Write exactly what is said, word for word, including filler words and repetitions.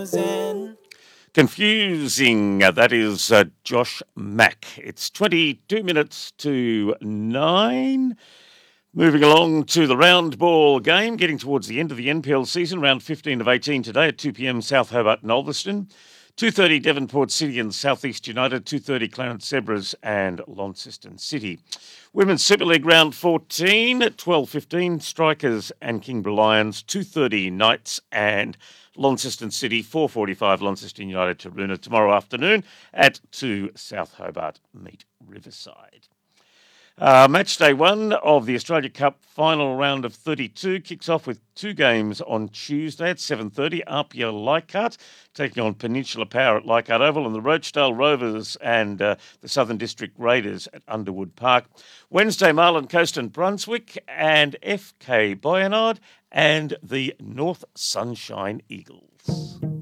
chosen. Confusing. Uh, that is uh, Josh Mack. It's twenty-two minutes to nine. Moving along to the round ball game, getting towards the end of the N P L season, round fifteen of eighteen today at two p.m. South Hobart and Ulverston. two thirty Devonport City and South East United, two thirty Clarence Zebras and Launceston City. Women's Super League round fourteen at twelve fifteen, Strikers and Kingborough Lions, two thirty Knights and Launceston City, four forty-five Launceston United Taroona tomorrow afternoon at two South Hobart meet Riverside. Uh, match day one of the Australia Cup final round of thirty-two kicks off with two games on Tuesday at seven thirty. Apia Leichhardt taking on Peninsula Power at Leichhardt Oval, and the Rochdale Rovers and uh, the Southern District Raiders at Underwood Park. Wednesday, Marlon Coast and Brunswick and F K Boyard and the North Sunshine Eagles.